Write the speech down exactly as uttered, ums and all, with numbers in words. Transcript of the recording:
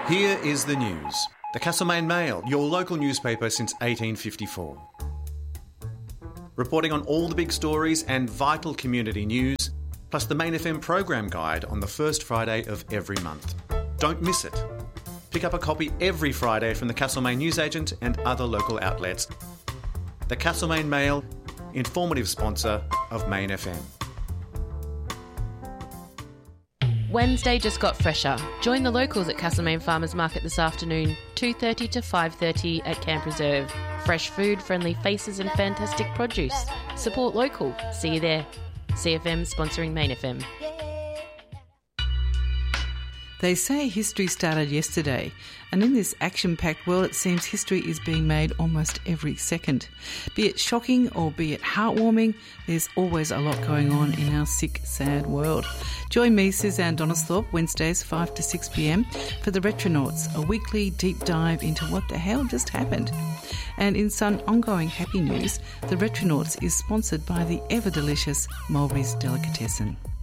Here is the news. The Castlemaine Mail, your local newspaper since eighteen fifty-four. Reporting on all the big stories and vital community news, plus the Main F M program guide on the first Friday of every month. Don't miss it. Pick up a copy every Friday from the Castlemaine newsagent and other local outlets. The Castlemaine Mail, informative sponsor of Main F M. Wednesday just got fresher. Join the locals at Castlemaine Farmers Market this afternoon, two thirty to five thirty at Camp Reserve. Fresh food, friendly faces and fantastic produce. Support local. See you there. C F M sponsoring Main F M. They say history started yesterday, and in this action-packed world it seems history is being made almost every second. Be it shocking or be it heartwarming, there's always a lot going on in our sick, sad world. Join me, Suzanne Donisthorpe, Wednesdays five to six p m for the Retronauts, a weekly deep dive into what the hell just happened. And in some ongoing happy news, the Retronauts is sponsored by the ever-delicious Mulberry's Delicatessen.